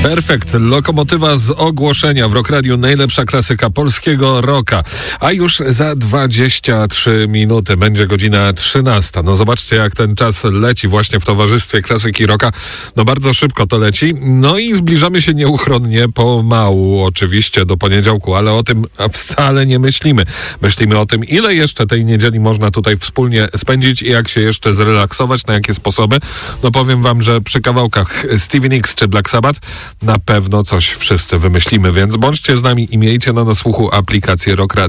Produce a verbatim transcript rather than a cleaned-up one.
Perfekt. Lokomotywa z ogłoszenia w Rock Radiu, najlepsza klasyka polskiego rocka. A już za dwadzieścia trzy minuty będzie godzina trzynasta. No zobaczcie, jak ten czas leci właśnie w towarzystwie klasyki rocka. No bardzo szybko to leci. No i zbliżamy się nieuchronnie, pomału oczywiście do poniedziałku, ale o tym wcale nie myślimy. Myślimy o tym, ile jeszcze tej niedzieli można tutaj wspólnie spędzić i jak się jeszcze zrelaksować, na jakie sposoby. No powiem wam, że przy kawałkach Stevie Nicks czy Black Sabbath na pewno coś wszyscy wymyślimy, więc bądźcie z nami i miejcie na nas słuchu aplikację Rock Radio.